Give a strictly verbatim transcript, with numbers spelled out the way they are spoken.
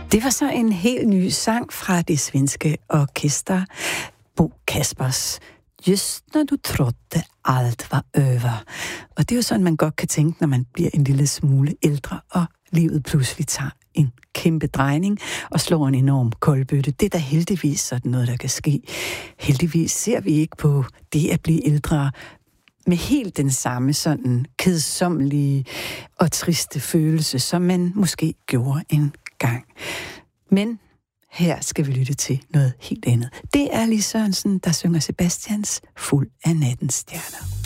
Det var så en helt ny sang fra det svenske orkester Bo Kaspers. Just når du trodde alt var over. Og det er jo sådan, man godt kan tænke, når man bliver en lille smule ældre, og livet pludselig tager en kæmpe drejning og slår en enorm koldbøtte. Det er da heldigvis sådan noget, der kan ske. Heldigvis ser vi ikke på det at blive ældre med helt den samme sådan kedsommelige og triste følelse, som man måske gjorde en gang. Men her skal vi lytte til noget helt andet. Det er Lis Sørensen, der synger Sebastians Fuld af nattens stjerner.